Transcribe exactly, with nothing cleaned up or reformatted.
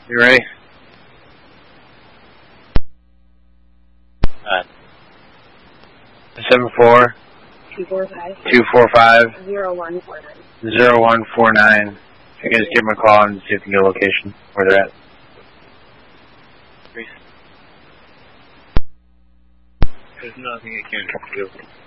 You ready? Uh, seven four two four five two four five zero one four nine zero one four nine. You can just give them a call and see if you can get a location where they're at. There's nothing I can't do.